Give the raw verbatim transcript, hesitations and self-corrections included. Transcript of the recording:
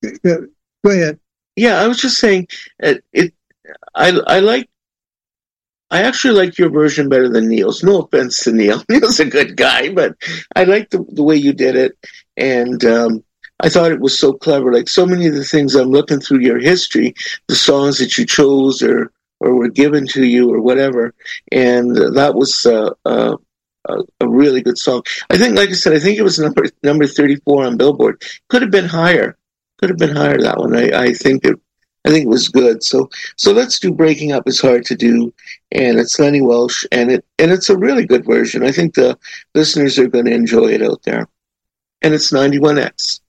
Go ahead. Yeah, I was just saying, uh, it. I I like. I actually like your version better than Neil's. No offense to Neil. Neil's a good guy, but I like the the way you did it, and um, I thought it was so clever. Like so many of the things I'm looking through your history, the songs that you chose or or were given to you or whatever, and that was uh, uh, a, a really good song. I think, like I said, I think it was number number thirty-four on Billboard. Could have been higher. Could have been higher, that one. I, I think it. I think it was good. So so let's do "Breaking Up Is Hard to Do," and it's Lenny Welsh, and it and it's a really good version. I think the listeners are going to enjoy it out there, and it's ninety-one X.